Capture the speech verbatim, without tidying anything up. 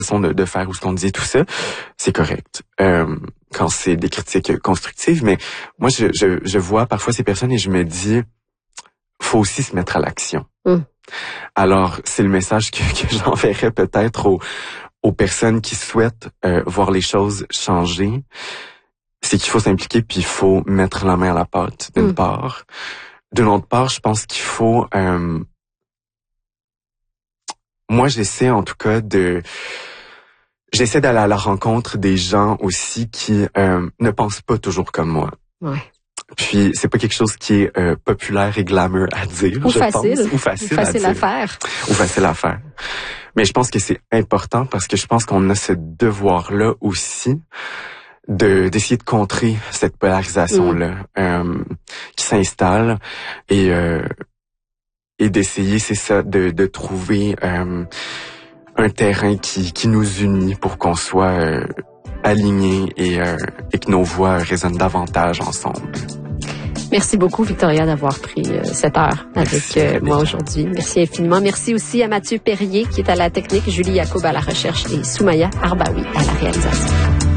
façon de, de faire ou ce qu'on dit, tout ça, c'est correct. Euh, quand c'est des critiques constructives, mais moi, je, je, je vois parfois ces personnes et je me dis, faut aussi se mettre à l'action. Mm. Alors, c'est le message que, que j'enverrais peut-être aux, aux personnes qui souhaitent euh, voir les choses changer. C'est qu'il faut s'impliquer puis il faut mettre la main à la pâte, d'une mm. part. D'une autre part, je pense qu'il faut... Euh, moi, j'essaie en tout cas de... J'essaie d'aller à la rencontre des gens aussi qui euh, ne pensent pas toujours comme moi. Ouais. Puis c'est pas quelque chose qui est euh, populaire et glamour à dire, ou je facile. pense. Ou facile. Ou facile à, à dire. faire. Ou facile à faire. Mais je pense que c'est important parce que je pense qu'on a ce devoir-là aussi de d'essayer de contrer cette polarisation-là mm. euh, qui s'installe et euh, et d'essayer, c'est ça, de, de trouver euh, un terrain qui qui nous unit pour qu'on soit euh, alignés et euh, et que nos voix résonnent davantage ensemble. Merci beaucoup, Victoria, d'avoir pris euh, cette heure avec euh, moi aujourd'hui. Merci infiniment. Merci aussi à Mathieu Perrier, qui est à la technique, Julie Yacoub à la recherche et Soumaya Arbaoui à la réalisation.